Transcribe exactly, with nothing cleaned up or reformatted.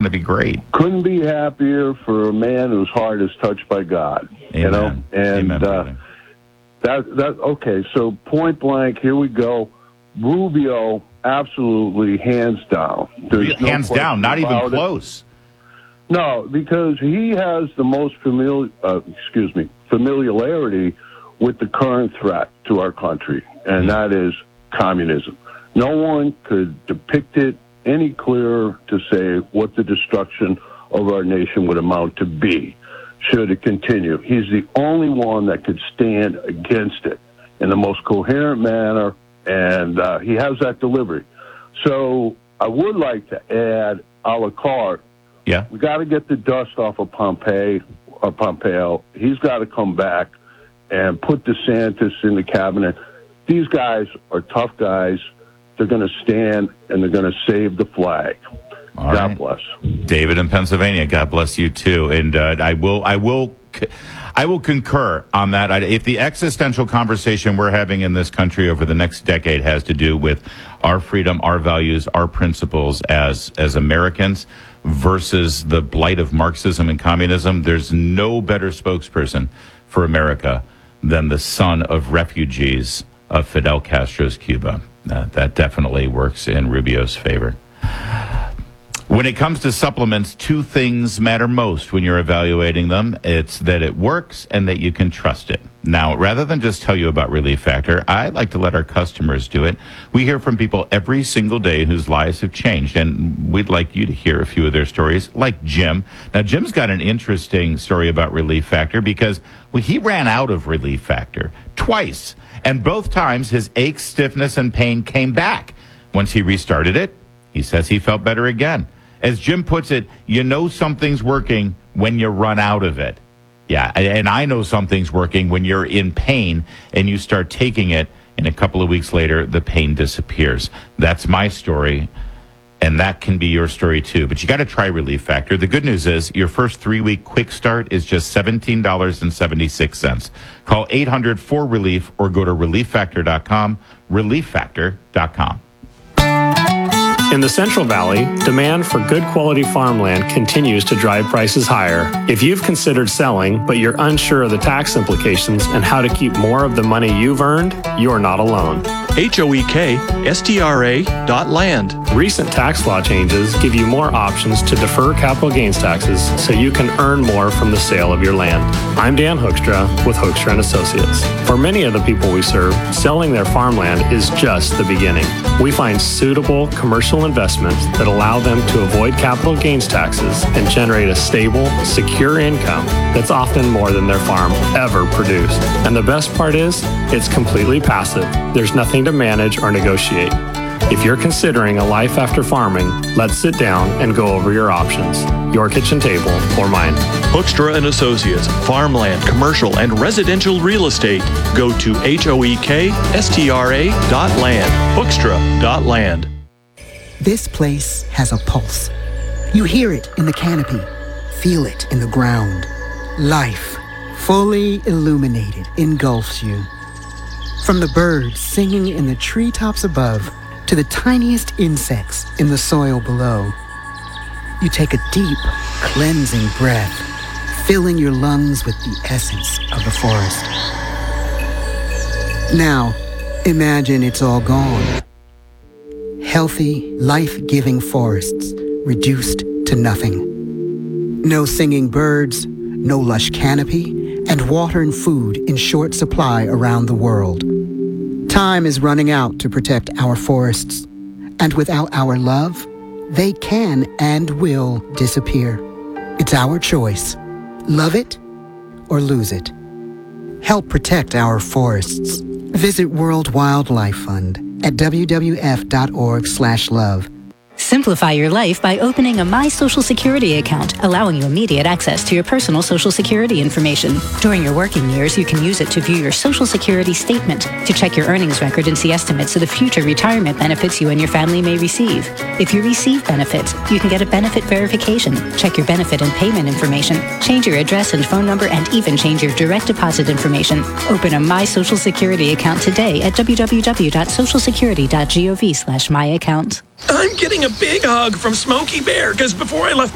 to be great. Couldn't be happier for a man whose heart is touched by God. Amen. You know, and Amen, uh, that that okay. So point blank, here we go. Rubio, absolutely, hands down. There's no hands down, not even about it. close. No, because he has the most familiar, uh, excuse me, familiarity with the current threat to our country, and that is communism. No one could depict it any clearer to say what the destruction of our nation would amount to be should it continue. He's the only one that could stand against it in the most coherent manner, and uh, he has that delivery. So I would like to add a la carte. Yeah. We got to get the dust off of Pompeo. Or Pompeo. He's got to come back and put DeSantis in the cabinet. These guys are tough guys. They're going to stand, and they're going to save the flag. All God right. bless. David in Pennsylvania, God bless you too. And uh, I will, I will, I will concur on that. I, if the existential conversation we're having in this country over the next decade has to do with our freedom, our values, our principles as as Americans versus the blight of Marxism and communism, there's no better spokesperson for America than the son of refugees of Fidel Castro's Cuba. Uh, that definitely works in Rubio's favor. When it comes to supplements, two things matter most when you're evaluating them. It's that it works and that you can trust it. Now, rather than just tell you about Relief Factor, I like to let our customers do it. We hear from people every single day whose lives have changed, and we'd like you to hear a few of their stories, like Jim. Now, Jim's got an interesting story about Relief Factor because well, he ran out of Relief Factor twice, and both times his ache, stiffness, and pain came back. Once he restarted it, he says he felt better again. As Jim puts it, you know something's working when you run out of it. Yeah, and I know something's working when you're in pain and you start taking it, and a couple of weeks later, the pain disappears. That's my story, and that can be your story too. But you got to try Relief Factor. The good news is your first three-week quick start is just seventeen dollars and seventy-six cents. Call eight hundred four relief or go to relief factor dot com, relief factor dot com. In the Central Valley, demand for good quality farmland continues to drive prices higher. If you've considered selling, but you're unsure of the tax implications and how to keep more of the money you've earned, you're not alone. H O E K S T R A dot land. Recent tax law changes give you more options to defer capital gains taxes so you can earn more from the sale of your land. I'm Dan Hoekstra with Hoekstra and Associates. For many of the people we serve, selling their farmland is just the beginning. We find suitable commercial investments that allow them to avoid capital gains taxes and generate a stable, secure income that's often more than their farm ever produced. And the best part is, it's completely passive. There's nothing to manage or negotiate. If you're considering a life after farming, let's sit down and go over your options. Your kitchen table or mine. Hoekstra and Associates, farmland, commercial, and residential real estate. Go to H O E K S T R A dot land. Hoekstra dot land. This place has a pulse. You hear it in the canopy, feel it in the ground. Life, fully illuminated, engulfs you. From the birds singing in the treetops above to the tiniest insects in the soil below, you take a deep, cleansing breath, filling your lungs with the essence of the forest. Now, imagine it's all gone. Healthy, life-giving forests reduced to nothing. No singing birds, no lush canopy, and water and food in short supply around the world. Time is running out to protect our forests, and without our love, they can and will disappear. It's our choice. Love it or lose it. Help protect our forests. Visit World Wildlife Fund at w w f dot org slash love. Simplify your life by opening a My Social Security account, allowing you immediate access to your personal Social Security information. During your working years, you can use it to view your Social Security statement, to check your earnings record and see estimates of the future retirement benefits you and your family may receive. If you receive benefits, you can get a benefit verification, check your benefit and payment information, change your address and phone number, and even change your direct deposit information. Open a My Social Security account today at w w w dot social security dot gov slash my account. I'm getting a big hug from Smokey Bear because before I left